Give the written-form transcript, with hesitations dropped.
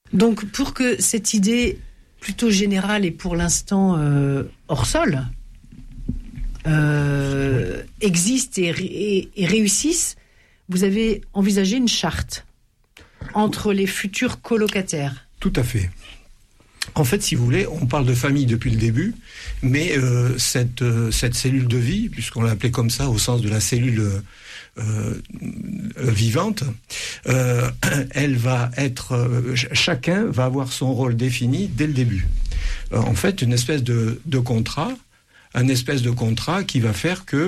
Donc, pour que cette idée plutôt générale et pour l'instant hors sol existe et réussisse, vous avez envisagé une charte entre les futurs colocataires. Tout à fait. En fait, si vous voulez, on parle de famille depuis le début, mais cette cellule de vie, puisqu'on l'a appelée comme ça au sens de la cellule vivante, elle va être, chacun va avoir son rôle défini dès le début. En fait, une espèce de contrat, qui va faire que